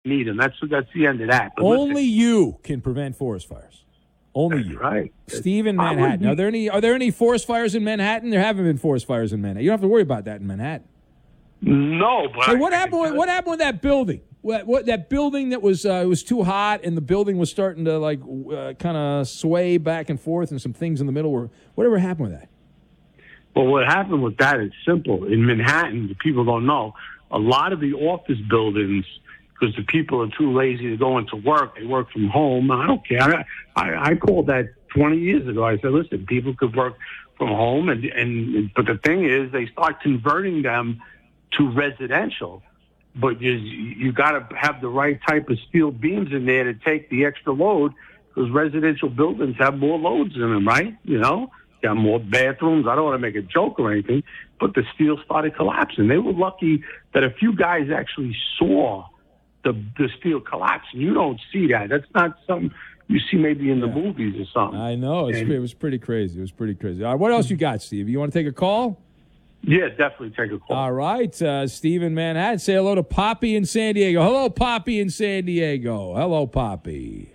need them. That's the end of that. But Only you can prevent forest fires. Only you. Right. Steve in Manhattan. Are there any forest fires in Manhattan? There haven't been forest fires in Manhattan. You don't have to worry about that in Manhattan. No, but Hey, what happened with that building? What that building that was it was too hot and the building was starting to kind of sway back and forth and some things in the middle were whatever happened with that? Well, what happened with that is simple. In Manhattan, the people don't know, a lot of the office buildings, because the people are too lazy to go into work, they work from home. I don't care. I called that 20 years ago. I said, listen, people could work from home, but the thing is, they start converting them to residential. But you got to have the right type of steel beams in there to take the extra load, because residential buildings have more loads in them, right? You know, got more bathrooms. I don't want to make a joke or anything, but the steel started collapsing. They were lucky that a few guys actually saw the steel collapse, and you don't see that. That's not something you see maybe in the movies or something. I know. It was pretty crazy. It was pretty crazy. All right, what else you got, Steve? You want to take a call? Yeah, definitely take a call. All right. Steve in Manhattan. Say hello to Poppy in San Diego. Hello, Poppy in San Diego. Hello, Poppy.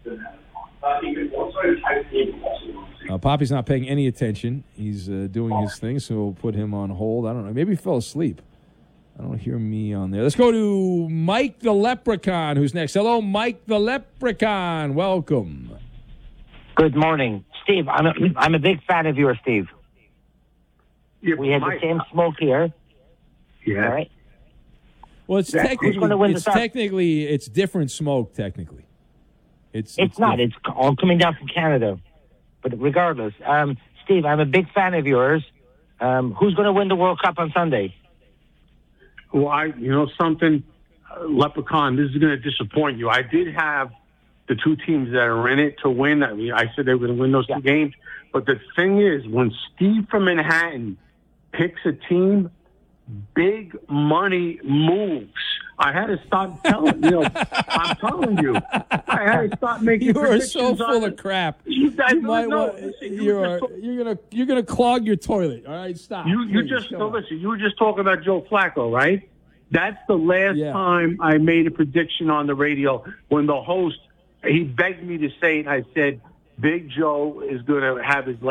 Poppy's not paying any attention. He's doing his thing, so we'll put him on hold. I don't know. Maybe he fell asleep. I don't hear me on there. Let's go to Mike the Leprechaun, who's next. Hello, Mike the Leprechaun. Welcome. Good morning. Steve, I'm a big fan of yours, Steve. Yeah, we had the same smoke here. Yeah. All right. Well, it's technically it's different smoke, technically. It's not. It's all coming down from Canada. But regardless, Steve, I'm a big fan of yours. Who's going to win the World Cup on Sunday? Well, you know something, Leprechaun, this is going to disappoint you. I did have the two teams that are in it to win. I mean, I said they were going to win those two games. But the thing is, when Steve from Manhattan picks a team, big money moves. I had to stop telling I'm telling you, I had to stop making. You are so full of crap. You guys don't know. You're gonna clog your toilet. All right, stop. Listen. You were just talking about Joe Flacco, right? That's the last time I made a prediction on the radio when the host he begged me to say it. I said, Big Joe is going to have his